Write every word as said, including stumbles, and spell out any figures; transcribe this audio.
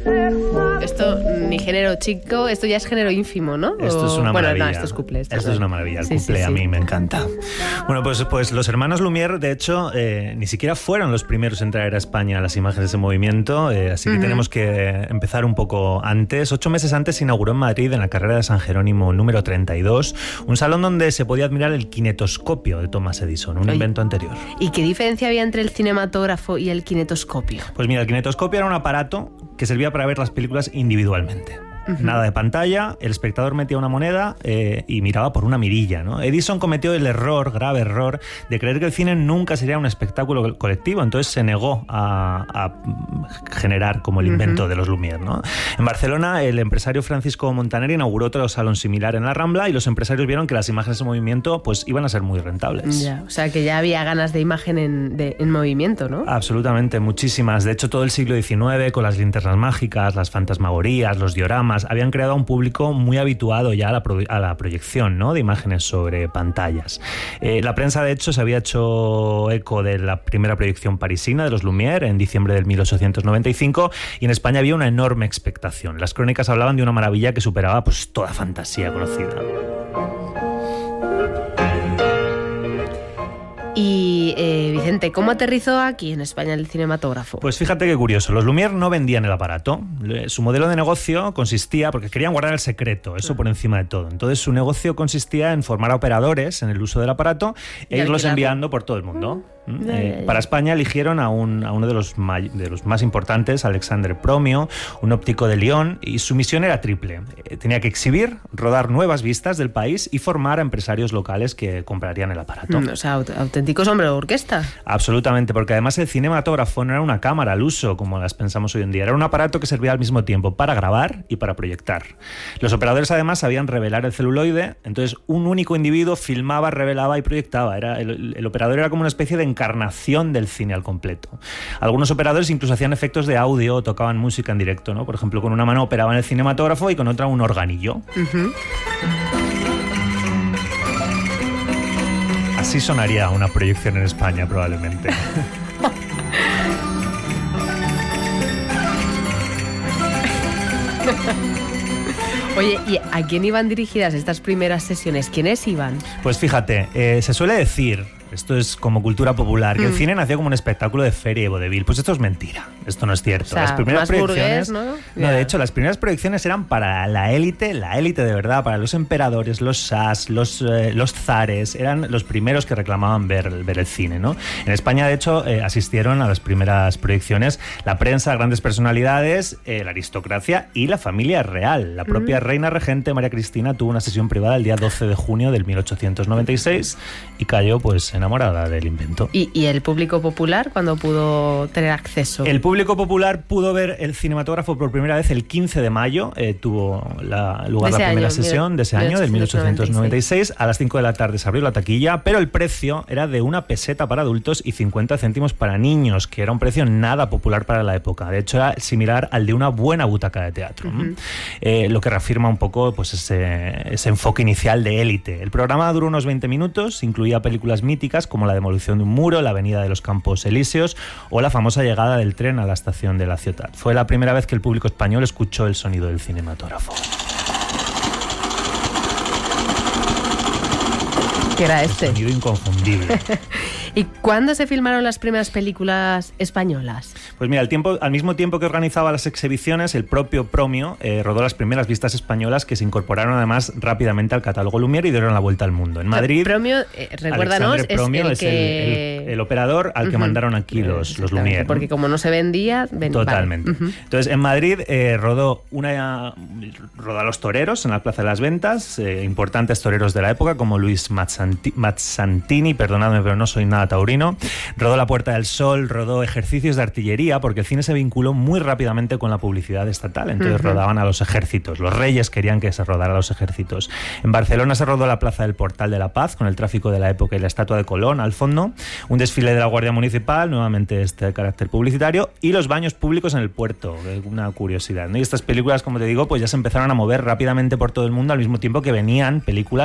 Esto ni género chico, esto ya es género ínfimo, ¿no? Esto es una bueno, maravilla. no, esto es couplé. Esto, esto es una maravilla, el sí, couplé sí, a sí. mí me encanta. Bueno, pues, pues los hermanos Lumière, de hecho, eh, ni siquiera fueron los primeros en traer a España las imágenes en movimiento, eh, así que uh-huh. tenemos que empezar un poco antes. Ocho meses antes se inauguró en Madrid, en la carrera de San Jerónimo número treinta y dos, un salón donde se podía admirar el kinetoscopio de Thomas Edison, un Oye, invento anterior. ¿Y qué diferencia había entre el cinematógrafo y el kinetoscopio? Pues mira, el kinetoscopio era un aparato que servía para ver las películas individualmente. Uh-huh. Nada de pantalla, el espectador metía una moneda eh, y miraba por una mirilla, ¿no? Edison cometió el error, grave error, de creer que el cine nunca sería un espectáculo colectivo, entonces se negó a, a generar como el invento uh-huh. de los Lumière, ¿no? En Barcelona, el empresario Francisco Montaner inauguró otro salón similar en la Rambla y los empresarios vieron que las imágenes en movimiento pues iban a ser muy rentables. Ya, o sea que ya había ganas de imagen en, de, en movimiento, ¿no? Absolutamente, muchísimas. De hecho, todo el siglo diecinueve, con las linternas mágicas, las fantasmagorías, los dioramas, habían creado a un público muy habituado ya a la, pro, a la proyección, ¿no?, de imágenes sobre pantallas. Eh, la prensa, de hecho, se había hecho eco de la primera proyección parisina de los Lumière en diciembre del mil ochocientos noventa y cinco y en España había una enorme expectación. Las crónicas hablaban de una maravilla que superaba pues toda fantasía conocida. Y, eh, Vicente, ¿cómo aterrizó aquí en España el cinematógrafo? Pues fíjate qué curioso, los Lumière no vendían el aparato. Su modelo de negocio consistía, porque querían guardar el secreto, eso por encima de todo. Entonces su negocio consistía en formar a operadores en el uso del aparato e irlos enviando por todo el mundo. Ya, ya, eh, ya. Para España eligieron a, un, a uno de los, may, de los más importantes, Alexandre Promio, un óptico de Lyon, y su misión era triple. Eh, tenía que exhibir, rodar nuevas vistas del país y formar a empresarios locales que comprarían el aparato. Mm, o sea, aut- auténticos hombres de orquesta. Absolutamente, porque además el cinematógrafo no era una cámara al uso, como las pensamos hoy en día, era un aparato que servía al mismo tiempo para grabar y para proyectar. Los operadores además sabían revelar el celuloide, entonces un único individuo filmaba, revelaba y proyectaba. Era, el, el operador era como una especie de encarnación del cine al completo. Algunos operadores incluso hacían efectos de audio o tocaban música en directo, ¿no? Por ejemplo, con una mano operaban el cinematógrafo y con otra un organillo. Uh-huh. Así sonaría una proyección en España, probablemente. Oye, ¿y a quién iban dirigidas estas primeras sesiones? ¿Quiénes iban? Pues fíjate, eh, se suele decir, esto es como cultura popular, que mm. el cine nació como un espectáculo de feria y vodevil. Pues esto es mentira, esto no es cierto. O sea, las primeras más proyecciones, burgués, ¿no? No, Yeah. de hecho, las primeras proyecciones eran para la élite, la élite de verdad, para los emperadores, los sas, los, eh, los zares, eran los primeros que reclamaban ver, ver el cine, ¿no? En España, de hecho, eh, asistieron a las primeras proyecciones la prensa, grandes personalidades, eh, la aristocracia y la familia real. La propia mm. reina regente María Cristina tuvo una sesión privada el día doce de junio del mil ochocientos noventa y seis y cayó pues enamorada del invento. ¿Y, y el público popular cuándo pudo tener acceso? El público popular pudo ver el cinematógrafo por primera vez el quince de mayo, eh, tuvo la, lugar la primera año, sesión de ese año, del mil ochocientos noventa y seis. A las cinco de la tarde se abrió la taquilla, pero el precio era de una peseta para adultos y cincuenta céntimos para niños, que era un precio nada popular para la época. De hecho, era similar al de una buena butaca de teatro. Uh-huh. eh, lo que reafirma un poco pues ese, ese enfoque inicial de élite. El programa duró unos veinte minutos, incluía películas míticas como La demolición de un muro, La avenida de los Campos Elíseos o la famosa llegada del tren a la estación de la Ciutat. Fue la primera vez que el público español escuchó el sonido del cinematógrafo. ¿Qué era este? Un sonido inconfundible. ¿Y cuándo se filmaron las primeras películas españolas? Pues mira, al, tiempo, al mismo tiempo que organizaba las exhibiciones, el propio Promio eh, rodó las primeras vistas españolas que se incorporaron además rápidamente al catálogo Lumière y dieron la vuelta al mundo. En Madrid, Promio, eh, recuérdanos, es Promio el es que... el, el, el operador al uh-huh. que mandaron aquí los, los Lumière. Porque como no se vendía... Ven, Totalmente. Vale. Uh-huh. Entonces, en Madrid eh, rodó, una, rodó a los toreros en la Plaza de las Ventas, eh, importantes toreros de la época como Luis Mazzanti, Mazzantini, perdonadme, pero no soy nada taurino. Rodó La Puerta del Sol, rodó ejercicios de artillería, porque el cine se vinculó muy rápidamente con la publicidad estatal. Entonces uh-huh. rodaban a los ejércitos. Los reyes querían que se rodara a los ejércitos. En Barcelona se rodó la Plaza del Portal de la Paz, con el tráfico de la época y la estatua de Colón al fondo. Un desfile de la Guardia Municipal, nuevamente este carácter publicitario. Y los baños públicos en el puerto, una curiosidad, ¿no? Y estas películas, como te digo, pues ya se empezaron a mover rápidamente por todo el mundo al mismo tiempo que venían películas